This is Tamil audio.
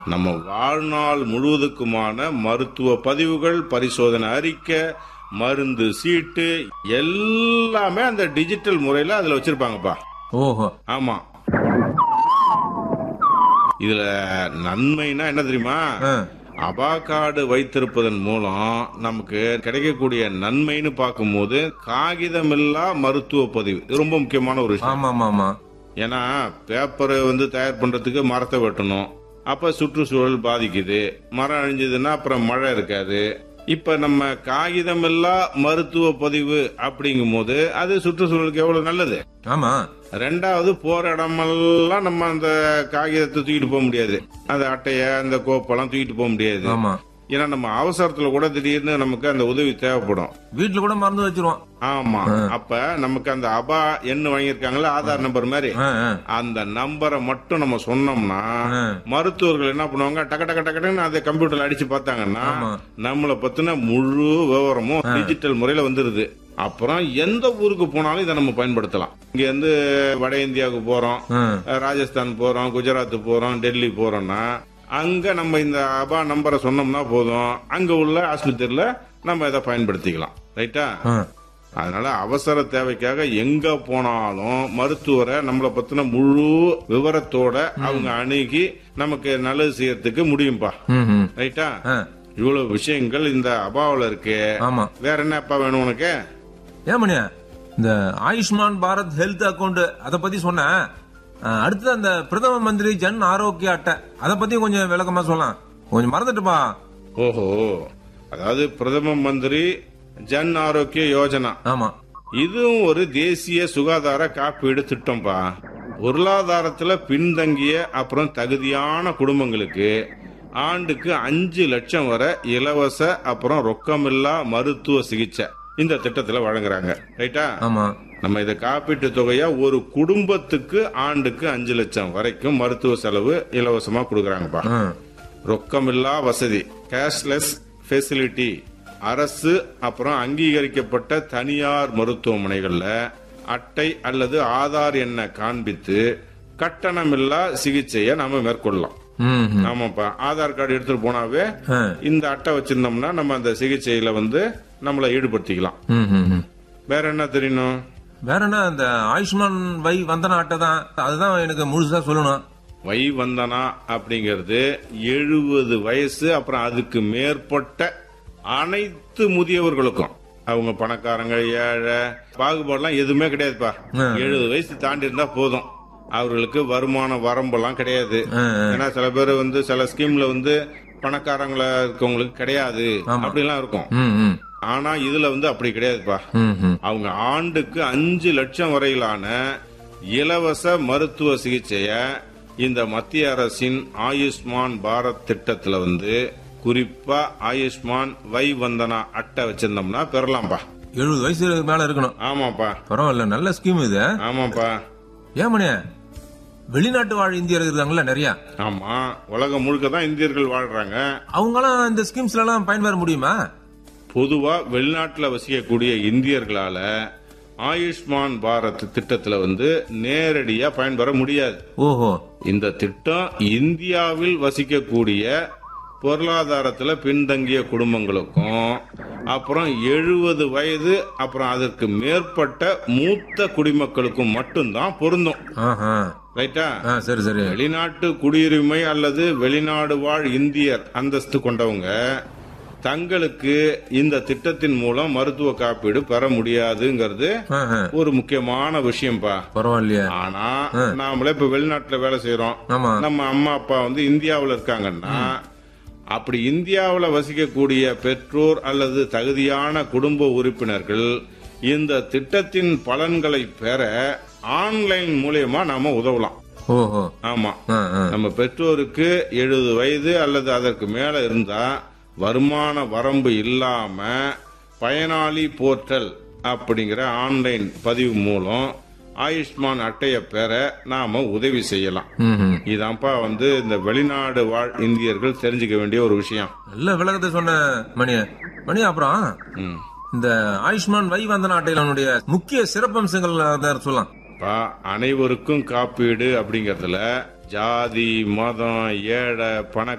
நம்ம வாழ்நாள் முழுவதுக்குமான மருத்துவ பதிவுகள், பரிசோதனை அறிக்கை, மருந்து சீட்டு எல்லாமே அந்த டிஜிட்டல் முறையில அதுல வச்சிருப்பாங்கப்பா. ஓஹோ. ஆமா. இதுல நன்மைனா என்ன தெரியுமா? அபா கார்டு வைத்திருப்பதன் மூலம் நமக்கு கிடைக்கக்கூடிய நன்மைன்னு பார்க்கும்போது காகிதமில்லா மருத்துவ பதிவு இது ரொம்ப முக்கியமான ஒரு விஷயம். ஆமா. ஏன்னா பேப்பர் தயார் பண்றதுக்கு மரத்தை வெட்டணும், அப்ப சுற்றுச்சூழல் பாதிக்குது. மரம் அழிஞ்சதுன்னா அப்புறம் மழை இருக்காது. இப்ப நம்ம காகிதமில்லா மருத்துவ பதிவு அப்படிங்கும் போது அது சுற்றுச்சூழலுக்கு எவ்வளவு நல்லது. ஆமா. ரெண்டாவது, போற இடமெல்லாம் நம்ம அந்த காகிதத்தை தூக்கிட்டு போக முடியாது, அந்த அட்டைய அந்த கோப்பெல்லாம் தூக்கிட்டு போக முடியாது. ஆமா. ஏன்னா நம்ம அவசரத்துல கூட திடீர்னு நமக்கு அந்த உதவி தேவைப்படும். வீட்டுல கூட மறந்து வச்சிருவோம். ஆமா. அப்ப நமக்கு அந்த அபா எண் வாங்கியிருக்காங்கல்ல, ஆதார் நம்பர் மாதிரி, அந்த நம்பரை மட்டும் நம்ம சொன்னோம்னா மருத்துவர்கள் என்ன பண்ணுவாங்க, டக்கு டக்கு டக்குன்னு அதை கம்ப்யூட்டர்ல அடிச்சு பார்த்தாங்கன்னா நம்மளை பத்தின முழு விவரமும் டிஜிட்டல் முறையில வந்துருது. அப்புறம் எந்த ஊருக்கு போனாலும் இதை நம்ம பயன்படுத்தலாம். இங்க இருந்து வட இந்தியாவுக்கு போறோம், ராஜஸ்தான் போறோம், குஜராத் போறோம், டெல்லி போறோம்னா அங்க நம்ம இந்த அபா நம்பரை சொன்னோம்னா போதும், அங்க உள்ள ஆஸ்பத்திரியில நம்ம இதை பயன்படுத்திக்கலாம். ரைட்டா? அதனால அவசர தேவைக்காக எங்க போனாலும் மருத்துவரை நம்மளை பத்தின முழு விவரத்தோட அவங்க அணுகி நமக்கு நல்லது செய்யறதுக்கு முடியும்பா. ரைட்டா? இவ்வளவு விஷயங்கள் இந்த அபாவில் இருக்கு. வேற என்ன அப்பா வேணும் உனக்கு? ஏமணியா, இந்த ஆயுஷ்மான் பாரத் ஹெல்த் அக்கௌண்ட் அத பத்தி சொன்ன, அடுத்து அந்த பிரதம மந்திரி ஜன் ஆரோக்கிய அட்டை அத பத்தி கொஞ்சம் விளக்கமா சொல்லலாம். கொஞ்சம் மறந்துட்டுப்பா. ஓஹோ, அதாவது பிரதம மந்திரி ஜன் ஆரோக்கிய யோஜனா. ஆமா. இதுவும் ஒரு தேசிய சுகாதார காப்பீடு திட்டம்பா. பொருளாதாரத்துல பின்தங்கிய அப்புறம் தகுதியான குடும்பங்களுக்கு ஆண்டுக்கு 5 லட்சம் வரை இலவச அப்புறம் ரொக்கமில்லா மருத்துவ சிகிச்சை இந்த திட்டத்துல வழங்குறாங்க. ரைட்டா? ஆமா. நம்ம இத காப்பீட்டு தொகையா ஒரு குடும்பத்துக்கு ஆண்டுக்கு 5 லட்சம் வரைக்கும் மருத்துவ செலவு இலவசமா கொடுக்கறாங்கப்பா. ரொக்கமில்லா வசதி, கேஷ்லெஸ் ஃபெசிலிட்டி, அரசு அப்புறம் அங்கீகரிக்கப்பட்ட தனியார் மருத்துவமனைகள்ல அட்டை அல்லது ஆதார் எண்ணை காண்பித்து கட்டணமில்லா சிகிச்சையை நாம மேற்கொள்ளலாம். ஆமாப்பா. ஆதார் கார்டு எடுத்துட்டு போனாவே இந்த அட்டை வச்சிருந்தோம்னா நம்ம அந்த சிகிச்சையில நம்மள ஈடுபடுத்திக்கலாம். வேற என்ன தெரியணும்? வேற என்ன, இந்த ஆயுஷ்மான் வை வந்தனா அட்டை தான், அதுதான் எனக்கு முழுசா சொல்லணும். வை வந்தனா அப்படிங்கிறது 70 வயசு அப்புறம் அதுக்கு மேற்பட்ட அனைத்து முதியவர்களுக்கும், அவங்க பணக்காரங்க ஏழை பாகுபாடுலாம் எதுவுமே கிடையாதுப்பா. 70 வயசு தாண்டி இருந்தா போதும். அவர்களுக்கு வருமான வரம்பெல்லாம் கிடையாது. ஏன்னா சில பேர் சில ஸ்கீம்ல பணக்காரங்களா இருக்கவங்களுக்கு கிடையாது அப்படிலாம் இருக்கும். ஆனா இதுல அப்படி கிடையாதுப்பா. அவங்க ஆண்டுக்கு 5 லட்சம் வரையிலான இலவச மருத்துவ சிகிச்சைய இந்த மத்திய அரசின் ஆயுஷ்மான் பாரத் திட்டத்துல குறிப்பா ஆயுஷ்மான் வை வந்தனா அட்டை வச்சிருந்தோம்னா பெறலாம்பா. 70 வயசு மேல இருக்கணும். ஆமாப்பா. பரவாயில்ல, நல்ல ஸ்கீம் இது. ஆமாப்பா. ஏமணியா, வெளிநாட்டு வாழ் இந்தியர்கள் இருக்காங்கல்ல நிறைய. ஆமா, உலகம் முழுக்க தான் இந்தியர்கள் வாழ்றாங்க. அவங்களாம் இந்த ஸ்கீம்ஸ்ல எல்லாம் பயன்பெற முடியுமா? பொதுவா வெளிநாட்டுல வசிக்கக்கூடிய இந்தியர்களால ஆயுஷ்மான் பாரத் திட்டத்துல நேரடியா பயன்பெற முடியாது. ஓஹோ. இந்த திட்டம் இந்தியாவில் வசிக்கக்கூடிய பொருளாதாரத்துல பின்தங்கிய குடும்பங்களுக்கும் அப்புறம் 70 வயது அப்புறம் அதற்கு மேற்பட்ட மூத்த குடிமக்களுக்கும் மட்டும்தான் பொருந்தும். ரைட்டா? சரி சரி. வெளிநாட்டு குடியுரிமை அல்லது வெளிநாடு வாழ் இந்தியர் அந்தஸ்து கொண்டவங்க தங்களுக்கு இந்த திட்டத்தின் மூலம் மருத்துவ காப்பீடு பெற முடியாதுங்கிறது ஒரு முக்கியமான விஷயம்பா. பரவாயில்லையா? ஆனா நாமளே இப்ப வெளிநாட்டுல வேலை செய்யறோம், நம்ம அம்மா அப்பா இந்தியாவில் இருக்காங்கன்னா அப்படி இந்தியாவில் வசிக்கக்கூடிய பெற்றோர் அல்லது தகுதியான குடும்ப உறுப்பினர்கள் இந்த திட்டத்தின் பலன்களை பெற ஆன்லைன் மூலமா நாம உதவலாம். ஆமா. நம்ம பெற்றோருக்கு 70 வயது அல்லது அதற்கு மேல இருந்தா வருமான வரம்பு இல்லாம பயனாளி போர்ட்டல் அப்படிங்கிற ஆன்லைன் பதிவு மூலம் ஆயுஷ்மான் அட்டையை பெற நாம உதவி செய்யலாம். இதான்ப்பா இந்த வெளிநாடு வாழ் இந்தியர்கள் தெரிஞ்சுக்க வேண்டிய ஒரு விஷயம். நல்ல விளக்கத்தை சொன்ன மணி. அப்புறம் இந்த ஆயுஷ்மான் வை வந்தனா அட்டையினுடைய முக்கிய சிறப்பம்சங்கள் சொல்லலாம். அனைவருக்கும் காப்பீடு அப்படிங்கறதுல ஜாதி மதம் ஏழை பண